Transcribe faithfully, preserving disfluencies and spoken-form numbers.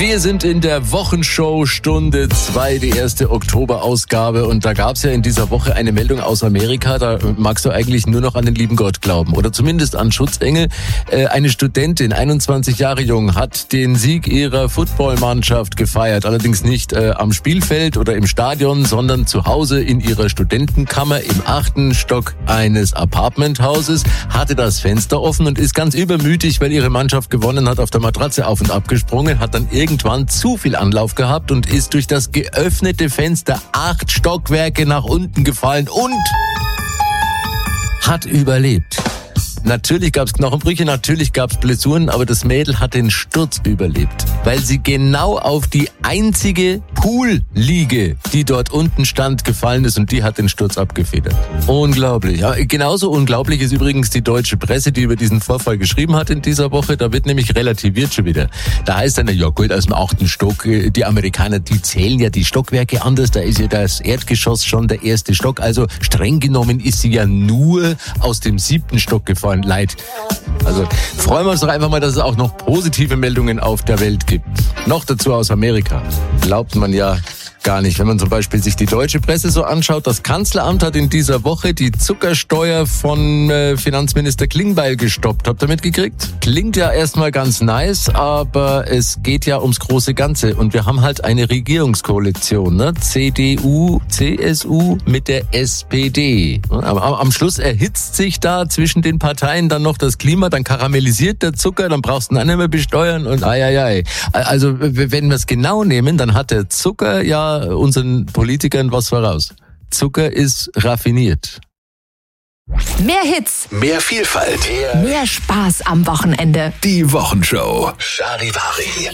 Wir sind in der Wochenshow Stunde zwei, die erste Oktoberausgabe, und da gab es ja in dieser Woche eine Meldung aus Amerika, da magst du eigentlich nur noch an den lieben Gott glauben oder zumindest an Schutzengel. Äh, eine Studentin, einundzwanzig Jahre jung, hat den Sieg ihrer Footballmannschaft gefeiert, allerdings nicht äh, am Spielfeld oder im Stadion, sondern zu Hause in ihrer Studentenkammer im achten Stock eines Apartmenthauses, hatte das Fenster offen und ist ganz übermütig, weil ihre Mannschaft gewonnen hat, auf der Matratze auf und ab gesprungen, hat dann irgendwann zu viel Anlauf gehabt und ist durch das geöffnete Fenster acht Stockwerke nach unten gefallen und hat überlebt. Natürlich gab es Knochenbrüche, natürlich gab es Blessuren, aber das Mädel hat den Sturz überlebt, weil sie genau auf die einzige Poolliege, die dort unten stand, gefallen ist, und die hat den Sturz abgefedert. Unglaublich. Ja, genauso unglaublich ist übrigens die deutsche Presse, die über diesen Vorfall geschrieben hat in dieser Woche. Da wird nämlich relativiert schon wieder. Da heißt dann, ja gut, aus dem achten Stock, die Amerikaner, die zählen ja die Stockwerke anders, da ist ja das Erdgeschoss schon der erste Stock, also streng genommen ist sie ja nur aus dem siebten Stock gefallen. Leid. Also freuen wir uns doch einfach mal, dass es auch noch positive Meldungen auf der Welt gibt. Noch dazu aus Amerika. Glaubt man ja gar nicht. Wenn man zum Beispiel sich die deutsche Presse so anschaut, das Kanzleramt hat in dieser Woche die Zuckersteuer von äh, Finanzminister Klingbeil gestoppt. Habt ihr mitgekriegt? Klingt ja erstmal ganz nice, aber es geht ja ums große Ganze. Und wir haben halt eine Regierungskoalition, ne? C D U, C S U mit der S P D. Aber am Schluss erhitzt sich da zwischen den Parteien dann noch das Klima, dann karamellisiert der Zucker, dann brauchst du ihn auch nicht mehr besteuern und ai, ai, ai. Also wenn wir es genau nehmen, dann hat der Zucker ja unseren Politikern was voraus. Zucker ist raffiniert. Mehr Hits, mehr Vielfalt, mehr Spaß am Wochenende. Die Wochenshow Charivari.